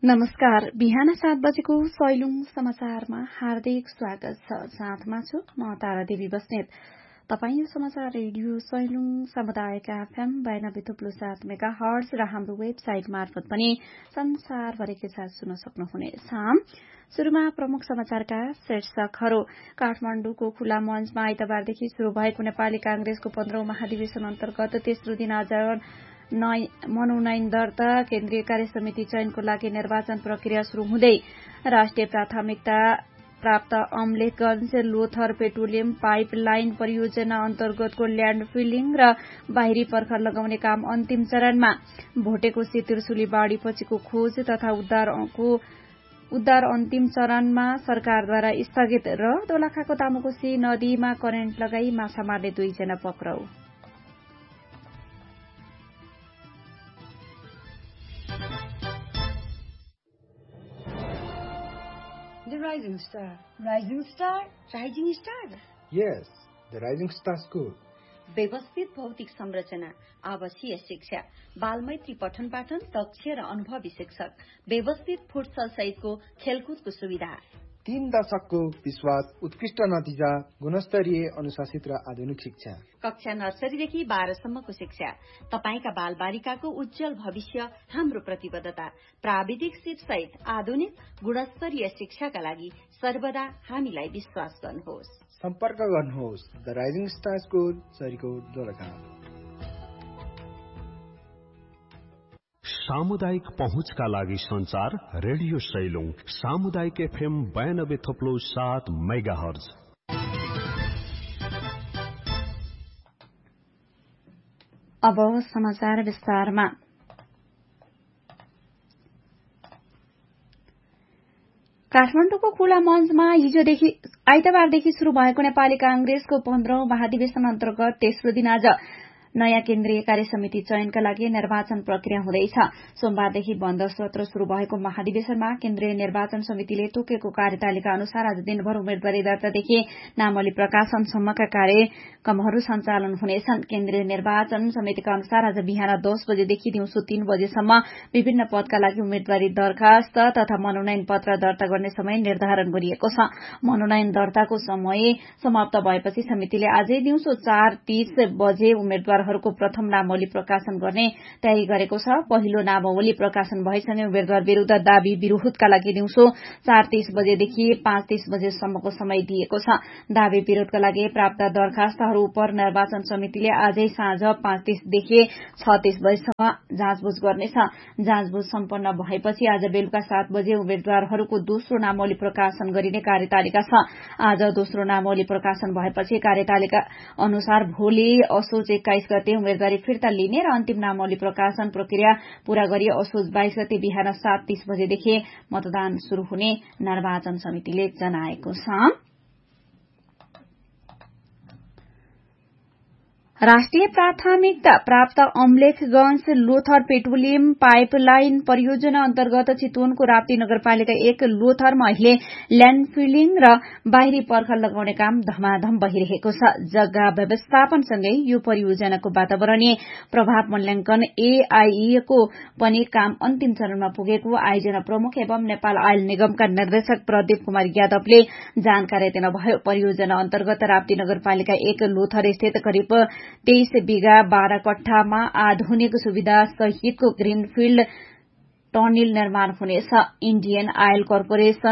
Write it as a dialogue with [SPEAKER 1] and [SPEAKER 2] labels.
[SPEAKER 1] नमस्कार। बिहान 7 बजेको सैलुङ समाचारमा हार्दिक स्वागत छ। साथमा छु म तारादेवी बस्नेत। तपाईँ यो समाचार रेडियो सैलुङ सामुदायिक एफएम 92.7 मेगाहर्ज र हाम्रो वेबसाइट मार्फत पनि संसारभरिकै साथ सुन्न सक्नुहुनेछ। शुरूमा प्रमुख समाचारका शीर्षकहरू। काठमाडौँको खुला मञ्चमा आइतबारदेखि शुरू भएको नेपाली कांग्रेसको 15औं महाधिवेशन अन्तर्गत तेस्रो दिन आज मनोनयन दर्ता, केन्द्रीय कार्य समिति चयनको लागि निर्वाचन प्रक्रिया शुरू हुँदै राष्ट्रिय प्राथमिकता प्राप्त Amlekhganj Lothar petroleum pipe line परियोजना अन्तर्गतको ल्याण्ड फिलिङ र बाहिरी पर्खर लगाउने काम अन्तिम चरणमा। भोटेकोशी त्रिशुली बाढ़ी पछिको खोज तथा उद्धार अन्तिम चरणमा सरकारद्वारा स्थगित र दोलखाको तामाकोशी नदीमा करेन्ट लगाई माछा मार्ने 2 जना पक्राउ।
[SPEAKER 2] The Rising Star. Rising Star? Rising Star?
[SPEAKER 3] Yes, the Rising Star School.
[SPEAKER 2] व्यवस्थित भौतिक संरचना, आवासीय शिक्षा, बालमैत्री पठन पाठन, दक्ष र अनुभवी शिक्षक, व्यवस्थित फुटसल सहितको खेलकुदको सुविधा।
[SPEAKER 3] 3 दशकको विश्वास, उत्कृष्ट नतिजा, गुणस्तरीय अनुशासित र आधुनिक शिक्षा।
[SPEAKER 2] कक्षा नर्सरीदेखि 12 सम्मको शिक्षा। तपाईका बालबालिकाको उज्जवल भविष्य हाम्रो प्रतिबद्धता। प्राविधिक सिप सहित आधुनिक गुणस्तरीय शिक्षाका लागि सर्वदा हामीलाई विश्वास गर्नुहोस्।
[SPEAKER 3] सम्पर्क गर्नुहोस् the rising star school, Sarikot, Dolakha.
[SPEAKER 4] सामुदायिक पहुँचका लागि संचार रेडियो सैलुङ सामुदायिक एफएम 92.7 मेगाहर्ज।
[SPEAKER 1] अब समाचार विस्तारमा। काठमाडौँको खुला मञ्चमा आइतबारदेखि शुरू भएको नेपाली कांग्रेसको 15औं महाधिवेशन अन्तर्गत तेस्रो दिन आज नयाँ केन्द्रीय कार्य समिति चयनका लागि निर्वाचन प्रक्रिया हुँदैछ। सोमबारदेखि बन्द सत्र शुरू भएको महाधिवेशनमा केन्द्रीय निर्वाचन समितिले तोकेको कार्यतालिका अनुसार आज दिनभर उम्मेद्वारी दर्तादेखि नामावली प्रकाशनसम्मका कार्यक्रमहरू सञ्चालन हुनेछन्। केन्द्रीय निर्वाचन समितिका अनुसार आज बिहान 10 बजेदेखि दिउँसो 3 बजेसम्म विभिन्न पदका लागि उम्मेद्वारी दरखास्त तथा मनोनयन पत्र दर्ता गर्ने समय निर्धारण गरिएको छ। मनोनयन दर्ताको समय समाप्त भएपछि समितिले आजै दिउँसो 4:30 बजे उम्मेद्वार प्रथम नामावली प्रकाशन गर्ने तयारी गरेको छ। पहिलो नामावली प्रकाशन भएसँगै उम्मेद्वार विरूद्ध दावी विरोधका लागि दिउँसो 4:30 बजेदेखि 5:30 बजेसम्मको समय दिएको छ। दावी विरोधका लागि प्राप्त दरखास्तहरू उप निर्वाचन समितिले आजै साँझ 5:30 देखि 36 बजेसम्म जाँचबुझ गर्नेछ। जाँचबुझ सम्पन्न भएपछि आज बेलुका 7 बजे उम्मेद्वारहरूको दोस्रो नामावली प्रकाशन गरिने कार्यतालिका छ। आज दोस्रो नामावली प्रकाशन भएपछि कार्यतालिका अनुसार भोलि असोज 21 गते उम्मेद्वारी फिर्ता लिने र अन्तिम नामावली प्रकाशन प्रक्रिया पूरा गरी असोज 22 गते बिहान 7:30 बजेदेखि मतदान शुरू हुने निर्वाचन समितिले जनाएको छ। राष्ट्रिय प्राथमिकता प्राप्त Amlekhganj Lothar petroleum pipe line परियोजना अन्तर्गत चितवनको राप्ती नगरपालिका 1 लोथरमा अहिले ल्याण्ड फिलिङ र बाहिरी पर्खर लगाउने काम धमाधम भइरहेको छ। जग्गा व्यवस्थापनसँगै यो परियोजनाको वातावरणीय प्रभाव मूल्याङ्कन AIE को पनि काम अन्तिम चरणमा पुगेको आयोजना प्रमुख एवं नेपाल आयल निगमका निर्देशक प्रदीप कुमार यादवले जानकारी दिनुभयो। परियोजना अन्तर्गत राप्ती नगरपालिका 1 लोथर स्थित करिब 23 बिघा 12 कट्ठामा आधुनिक सुविधा सहितको ग्रीनफील्ड टनेल निर्माण हुनेछ। Indian oil corporation